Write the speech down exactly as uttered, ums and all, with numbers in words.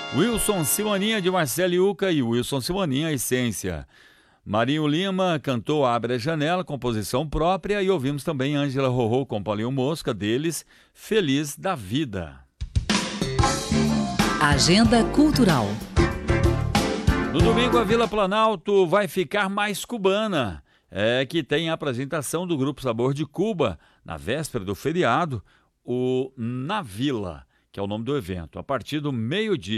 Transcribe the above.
Wilson Simoninha de Marcelo Yuca e Wilson Simoninha, Essência. Marinho Lima cantou Abre a Janela, composição própria, e ouvimos também Ângela Rorô com Paulinho Mosca, deles, Feliz da Vida. Agenda Cultural. No domingo, a Vila Planalto vai ficar mais cubana. É que tem a apresentação do Grupo Sabor de Cuba, na véspera do feriado, o Na Vila, que é o nome do evento, a partir do meio-dia.